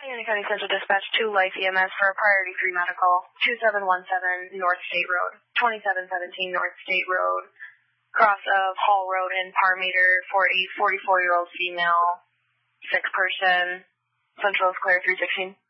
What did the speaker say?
Indiana County Central Dispatch 2 Life EMS for a Priority 3 Medical, 2717 North State Road, 2717 North State Road, cross of Hall Road and Parmeter for a 44-year-old female, sick person. Central is clear, 316.